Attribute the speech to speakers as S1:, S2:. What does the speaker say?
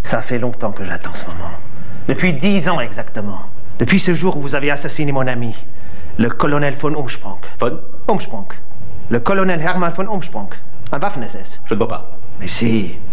S1: Ça fait longtemps que j'attends ce moment. Depuis 10 ans exactement. Depuis ce jour où vous avez assassiné mon ami, le colonel von Umsprung.
S2: Von?
S1: Umsprung. Le colonel Hermann von Umsprung. Un Waffen-SS.
S2: Je ne vois pas.
S1: Mais si.